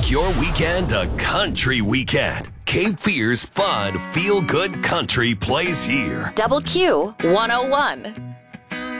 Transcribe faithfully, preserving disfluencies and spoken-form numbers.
Make your weekend a country weekend. Cape Fear's fun, feel-good country plays here. Double Q one oh one.